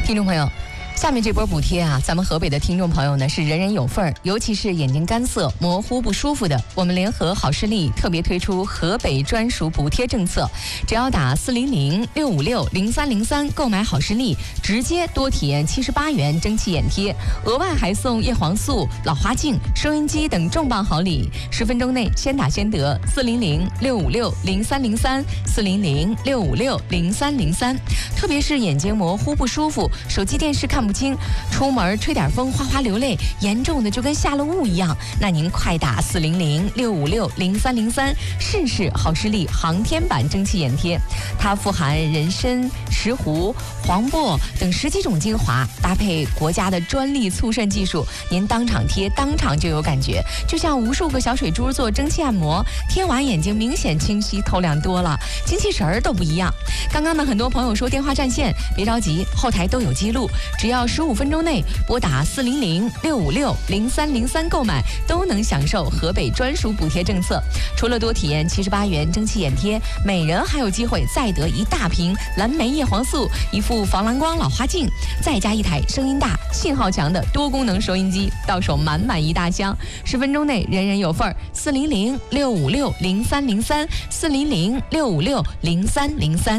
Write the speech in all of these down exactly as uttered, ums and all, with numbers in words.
听众朋友，下面这波补贴啊，咱们河北的听众朋友呢是人人有份儿，尤其是眼睛干涩、模糊不舒服的，我们联合好视力特别推出河北专属补贴政策，只要打四零零六五六零三零三购买好视力，直接多体验七十八元蒸汽眼贴，额外还送叶黄素、老花镜、收音机等重磅好礼，十分钟内先打先得。四零零六五六零三零三，四零零六五六零三零三。特别是眼睛模糊不舒服，手机电视看不清，出门吹点风哗哗流泪，严重的就跟下了雾一样，那您快打四零零六五六零三零三试试好视力航天版蒸汽眼贴。它富含人参、石斛、黄柏等十几种精华，搭配国家的专利促渗技术，您当场贴当场就有感觉，就像无数个小水珠做蒸汽按摩，贴完眼睛明显清晰透亮多了，精气神儿都不一样。刚刚呢，很多朋友说电话占线，别着急，后台都有记录，只要十五分钟内拨打四零零六五六零三零三购买，都能享受河北专属补贴政策。除了多体验七十八元蒸汽眼贴，每人还有机会再得一大瓶蓝莓叶黄素、一副防蓝光老花镜，再加一台声音大、信号强的多功能收音机，到手满满一大箱。十分钟内人人有份儿，四零零六五六零三零三，四零零六五六零三零三。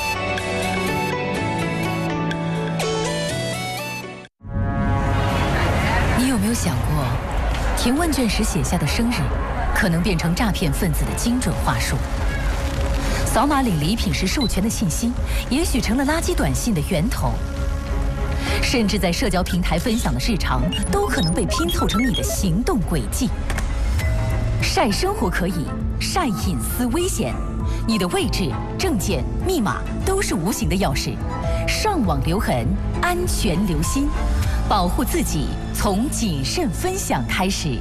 你有没有想过，填问卷时写下的生日，可能变成诈骗分子的精准话术？扫码领礼品时授权的信息，也许成了垃圾短信的源头。甚至在社交平台分享的日常，都可能被拼凑成你的行动轨迹。晒生活可以，晒隐私危险。你的位置、证件、密码都是无形的钥匙。上网留痕，安全留心，保护自己从谨慎分享开始。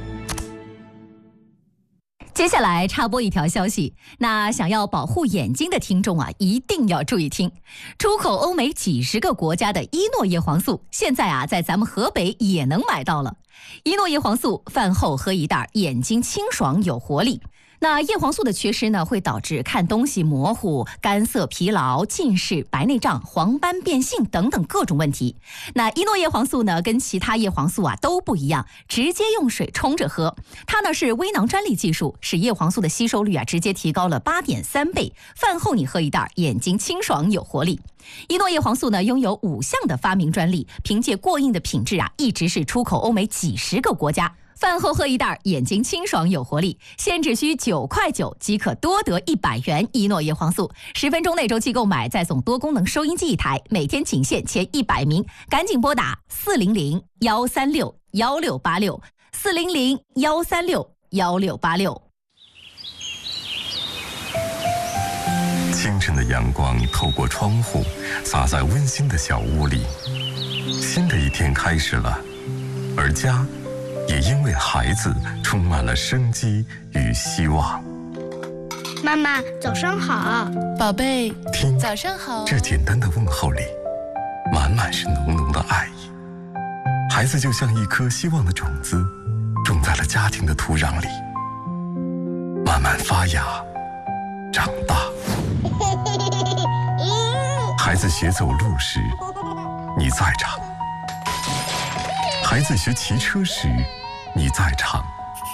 接下来插播一条消息，那想要保护眼睛的听众啊，一定要注意听。出口欧美几十个国家的伊诺叶黄素，现在啊，在咱们河北也能买到了。伊诺叶黄素饭后喝一袋，眼睛清爽有活力。那叶黄素的缺失呢，会导致看东西模糊、干涩、疲劳、近视、白内障、黄斑变性等等各种问题。那伊诺叶黄素呢，跟其他叶黄素啊都不一样，直接用水冲着喝。它呢是微囊专利技术，使叶黄素的吸收率啊直接提高了八点三倍。饭后你喝一袋，眼睛清爽有活力。伊诺叶黄素呢拥有五项的发明专利，凭借过硬的品质啊，一直是出口欧美几十个国家。饭后喝一袋，眼睛清爽有活力，现只需九块九即可多得一百元伊诺叶黄素。十分钟内周期购买，再送多功能收音机一台，每天仅限前一百名，赶紧拨打四零零幺三六幺六八六四零零幺三六幺六八六。 清晨的阳光透过窗户，洒在温馨的小屋里。新的一天开始了，而家也因为孩子充满了生机与希望。 妈妈，早上好。 宝贝， 听， 早上好。 这简单的问候里，满满是浓浓的爱意。孩子就像一颗希望的种子，种在了家庭的土壤里，慢慢发芽，长大。孩子学走路时，你在场；孩子学骑车时，你在场；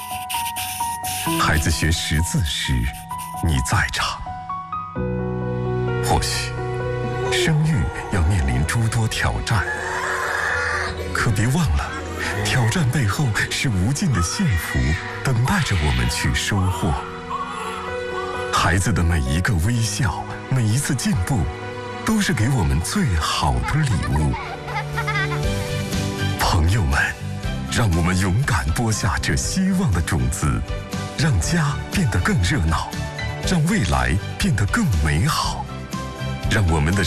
孩子学识字时，你在场。或许生育要面临诸多挑战，可别忘了，挑战背后是无尽的幸福等待着我们去收获。孩子的每一个微笑，每一次进步，都是给我们最好的礼物。朋友们，让我们勇敢播下这希望的种子，让家变得更热闹，让未来变得更美好，让我们的